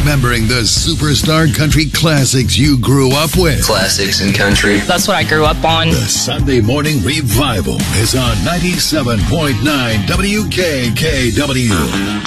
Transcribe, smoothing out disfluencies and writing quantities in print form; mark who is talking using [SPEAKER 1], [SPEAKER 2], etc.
[SPEAKER 1] remembering the superstar country classics you grew up with.
[SPEAKER 2] Classics and country.
[SPEAKER 3] That's what I grew up on.
[SPEAKER 1] The Sunday Morning Revival is on 97.9 WKKW.